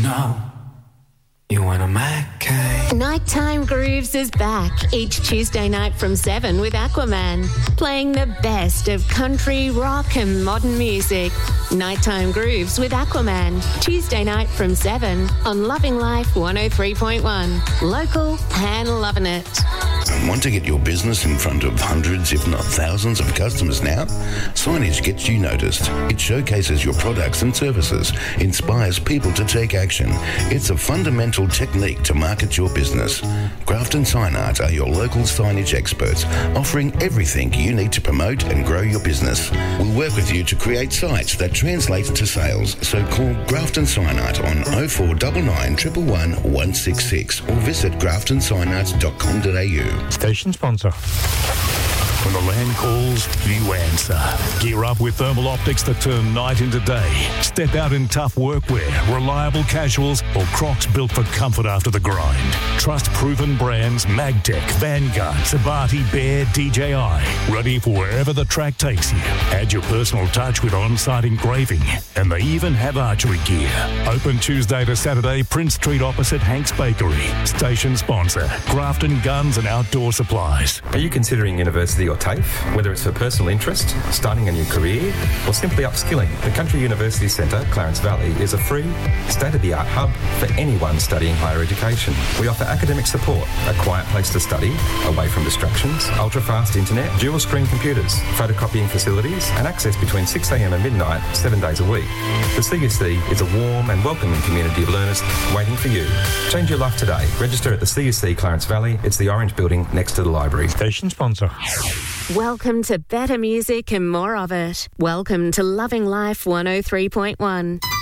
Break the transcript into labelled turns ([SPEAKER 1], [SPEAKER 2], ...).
[SPEAKER 1] know you want a Mackay.
[SPEAKER 2] Nighttime Grooves is back each Tuesday night from 7 with Aquaman, playing the best of country, rock and modern music. Nighttime Grooves with Aquaman, Tuesday night from 7 on Loving Life 103.1. Local and loving it.
[SPEAKER 3] Want to get your business in front of hundreds, if not thousands of customers now? Signage gets you noticed. It showcases your products and services, inspires people to take action. It's a fundamental technique to market your business. Grafton Sign Art are your local signage experts, offering everything you need to promote and grow your business. We'll work with you to create sites that translate to sales, so call Grafton Sign Art on 0499 111 166 or visit graftonsignart.com.au.
[SPEAKER 4] Station sponsor. When the land calls, you answer. Gear up with thermal optics that turn night into day. Step out in tough workwear, reliable casuals, or Crocs built for comfort after the grind. Trust proven brands Magtech, Vanguard, Sabati, Bear, DJI. Ready for wherever the track takes you. Add your personal touch with on-site engraving. And they even have archery gear. Open Tuesday to Saturday, Prince Street opposite Hank's Bakery. Station sponsor, Grafton Guns and Outdoor Supplies.
[SPEAKER 5] Are you considering university or TAFE? Whether it's for personal interest, starting a new career, or simply upskilling, the Country University Centre, Clarence Valley, is a free, state-of-the-art hub for anyone studying higher education. We offer academic support, a quiet place to study, away from distractions, ultra-fast internet, dual-screen computers, photocopying facilities, and access between 6 a.m. and midnight, 7 days a week. The CUC is a warm and welcoming community of learners waiting for you. Change your life today. Register at the CUC Clarence Valley. It's the orange building next to the library.
[SPEAKER 4] Station sponsor.
[SPEAKER 2] Welcome to better music and more of it. Welcome to Loving Life 103.1.